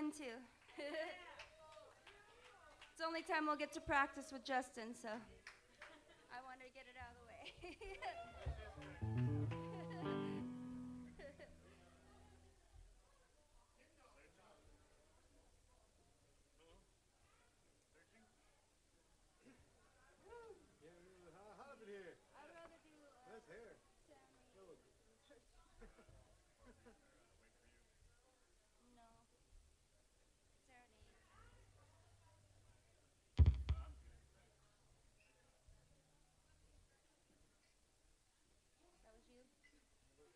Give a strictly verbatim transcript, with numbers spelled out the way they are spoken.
fun too. It's the only time we'll get to practice with Justin, so I wanted to get it out of the way. Yeah, hot in here. I'd rather do. Uh, Nice hair.